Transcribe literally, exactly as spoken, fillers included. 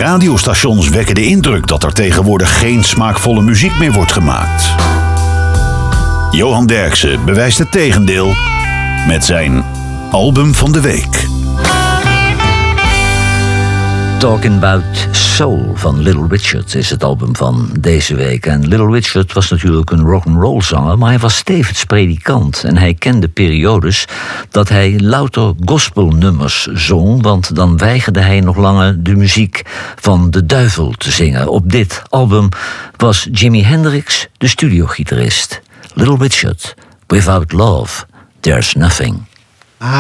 radiostations wekken de indruk dat er tegenwoordig geen smaakvolle muziek meer wordt gemaakt. Johan Derksen bewijst het tegendeel met zijn album van de week. Talking About Soul van Little Richard is het album van deze week. En Little Richard was natuurlijk een rock'n'roll zanger, maar hij was tevens predikant. En hij kende periodes dat hij louter gospelnummers zong, want dan weigerde hij nog langer de muziek van de duivel te zingen. Op dit album was Jimi Hendrix de studiogitarist. Little Richard, Without Love, There's Nothing.